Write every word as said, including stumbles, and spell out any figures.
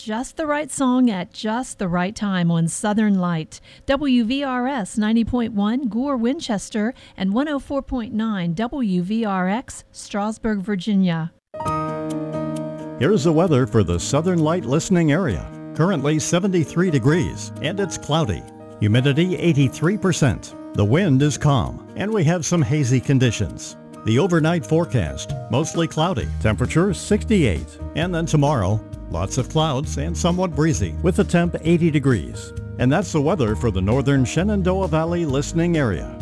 just the right song at just the right time on Southern Light. W V R S ninety point one Gore, Winchester, and one oh four point nine W V R X, Strasburg, Virginia. Here's the weather for the Southern Light listening area. Currently seventy-three degrees, and it's cloudy. Humidity eighty-three percent. The wind is calm, and we have some hazy conditions. The overnight forecast, mostly cloudy, temperature sixty-eight. And then tomorrow, lots of clouds and somewhat breezy, with a temp eighty degrees. And that's the weather for the northern Shenandoah Valley listening area.